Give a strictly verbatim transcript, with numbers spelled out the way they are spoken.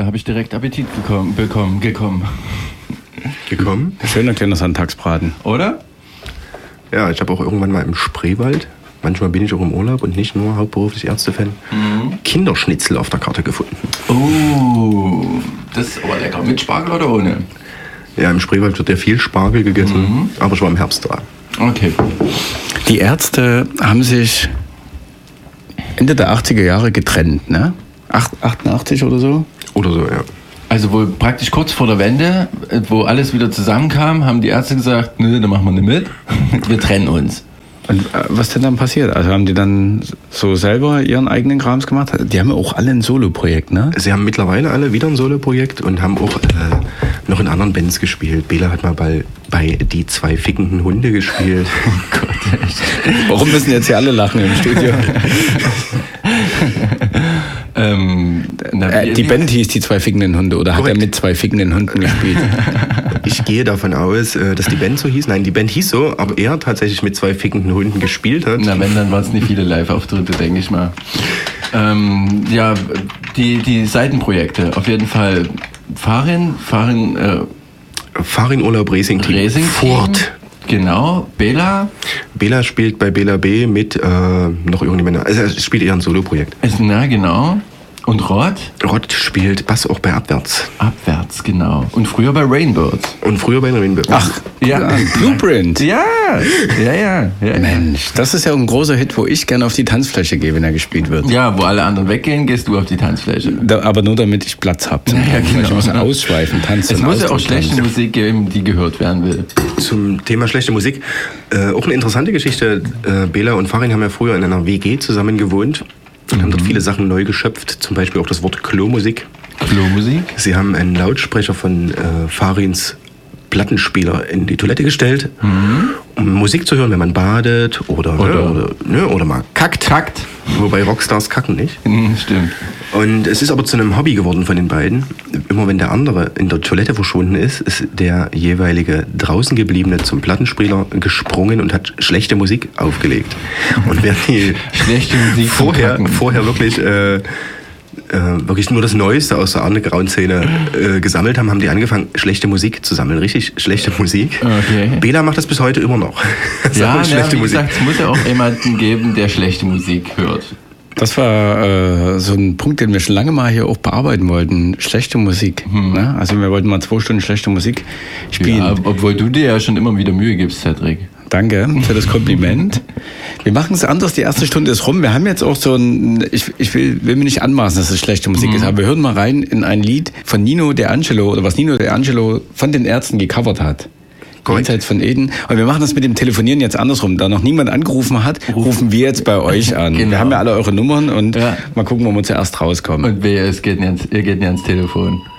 habe ich direkt Appetit gekommen, bekommen, gekommen. Gekommen? Schöner kleiner Sonntagsbraten. Oder? Ja, ich habe auch irgendwann mal im Spreewald, manchmal bin ich auch im Urlaub und nicht nur hauptberuflich Ärztefan, mhm. Kinderschnitzel auf der Karte gefunden. Oh, das ist aber lecker. Mit Spargel oder ohne? Ja, im Spreewald wird ja viel Spargel gegessen, mhm. aber ich war im Herbst da. Okay. Die Ärzte haben sich Ende der achtziger Jahre getrennt, ne? achtundachtzig oder so? Oder so, ja. Also wohl praktisch kurz vor der Wende, wo alles wieder zusammenkam, haben die Ärzte gesagt, nö, da machen wir nicht mit, wir trennen uns. Und was denn dann passiert? Also haben die dann so selber ihren eigenen Krams gemacht? Die haben ja auch alle ein Soloprojekt, ne? Sie haben mittlerweile alle wieder ein Soloprojekt und haben auch äh, noch in anderen Bands gespielt. Bela hat mal bei, bei Die zwei fickenden Hunde gespielt. Oh Gott, echt. Warum müssen jetzt hier alle lachen im Studio? ähm, na, äh, die Band hieß Die zwei fickenden Hunde oder hat Korrekt. Er mit zwei fickenden Hunden gespielt? Ich gehe davon aus, dass die Band so hieß. Nein, die Band hieß so, aber er tatsächlich mit zwei fickenden Hunden gespielt hat. Na, wenn, dann waren es nicht viele Live-Auftritte, denke ich mal. Ähm, ja, die, die Seitenprojekte, auf jeden Fall. Farin, Farin, äh, Farin Urlaub Racing Team. Racing Furt. Genau, Bela. Bela spielt bei Bela B mit äh, noch irgendjemandem. Also er spielt eher ein Soloprojekt. Na, genau. Und Rod? Rod spielt Bass auch bei Abwärts. Abwärts, genau. Und früher bei Rainbirds. Und früher bei Rainbirds. Ach, ja. Blueprint. Ja, ja, ja, ja. Mensch, das ist ja ein großer Hit, wo ich gerne auf die Tanzfläche gehe, wenn er gespielt wird. Ja, wo alle anderen weggehen, gehst du auf die Tanzfläche. Da, aber nur damit ich Platz habe. Ja, genau. Ich muss ausschweifen, tanzen. Es muss ja auch schlechte Musik geben, die gehört werden will. Zum Thema schlechte Musik. Äh, auch eine interessante Geschichte. Äh, Bela und Farin haben ja früher in einer W G zusammen gewohnt. Und haben dort viele Sachen neu geschöpft, zum Beispiel auch das Wort Klomusik. Klomusik? Sie haben einen Lautsprecher von äh, Farins Plattenspieler in die Toilette gestellt, mhm. um Musik zu hören, wenn man badet oder, oder, ne, oder, ne, oder mal kackt. Kackt. Wobei Rockstars kacken nicht. Mhm, stimmt. Und es ist aber zu einem Hobby geworden von den beiden. Immer wenn der andere in der Toilette verschwunden ist, ist der jeweilige draußen gebliebene zum Plattenspieler gesprungen und hat schlechte Musik aufgelegt. Und während die schlechte Musik vorher, vorher wirklich, äh, äh, wirklich nur das Neueste aus der Underground-Szene äh, gesammelt haben, haben die angefangen, schlechte Musik zu sammeln. Richtig schlechte Musik. Okay. Bela macht das bis heute immer noch. Ja, ja, wie gesagt, es muss ja auch jemanden geben, der schlechte Musik hört. Das war äh, so ein Punkt, den wir schon lange mal hier auch bearbeiten wollten. Schlechte Musik. Hm. Ne? Also wir wollten mal zwei Stunden schlechte Musik spielen. Ja, obwohl du dir ja schon immer wieder Mühe gibst, Cedric. Danke für das Kompliment. Wir machen es anders, die erste Stunde ist rum. Wir haben jetzt auch so ein, ich, ich will, will mir nicht anmaßen, dass es schlechte Musik mhm. ist, aber wir hören mal rein in ein Lied von Nino De Angelo, oder was Nino De Angelo von den Ärzten gecovert hat. Jenseits von Eden. Und wir machen das mit dem Telefonieren jetzt andersrum. Da noch niemand angerufen hat, rufen wir jetzt bei euch an. Genau. Wir haben ja alle eure Nummern und ja. mal gucken, wo wir zuerst rauskommen. Und wer, es geht nicht ans, ihr geht nicht ans Telefon.